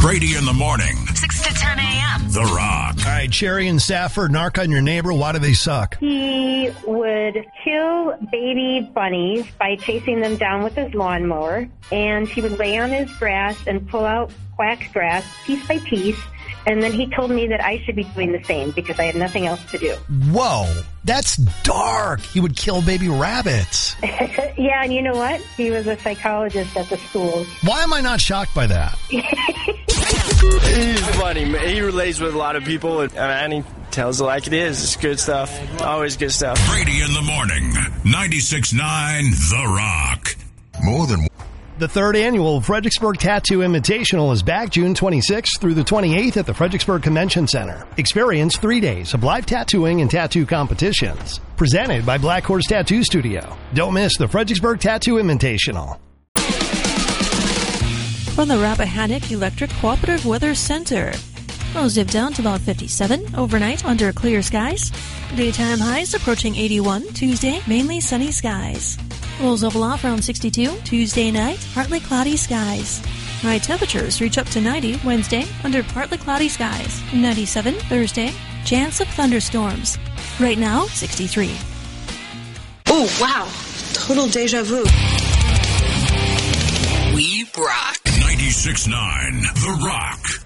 Brady in the morning. 6 to 10 a.m. The Rock. All right, Sherry and Safford, narc on your neighbor. Why do they suck? He would kill baby bunnies by chasing them down with his lawnmower, and he would lay on his grass and pull out quacked grass piece by piece, and then he told me that I should be doing the same because I had nothing else to do. Whoa, that's dark. He would kill baby rabbits. Yeah, and you know what? He was a psychologist at the school. Why am I not shocked by that? He's funny. He relates with a lot of people, and he tells it like it is. It's good stuff. Always good stuff. Brady in the morning. 96.9 The Rock. More than The third annual Fredericksburg Tattoo Invitational is back June 26th through the 28th at the Fredericksburg Convention Center. Experience 3 days of live tattooing and tattoo competitions. Presented by Black Horse Tattoo Studio. Don't miss the Fredericksburg Tattoo Invitational. From the Rappahannock Electric Cooperative Weather Center. Lows dip down to about 57 overnight under clear skies. Daytime highs approaching 81 Tuesday, mainly sunny skies. Lows level off around 62 Tuesday night, partly cloudy skies. High temperatures reach up to 90 Wednesday under partly cloudy skies. 97 Thursday, chance of thunderstorms. Right now, 63. Oh, wow. Total deja vu. We rock. 96.9 The Rock.